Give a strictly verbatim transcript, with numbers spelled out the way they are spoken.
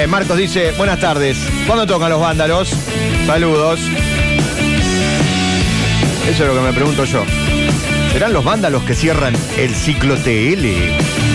Eh, Marcos dice, buenas tardes. ¿Cuándo tocan los Vándalos? Saludos. Eso es lo que me pregunto yo. ¿Serán los Vándalos que cierran el ciclo T L?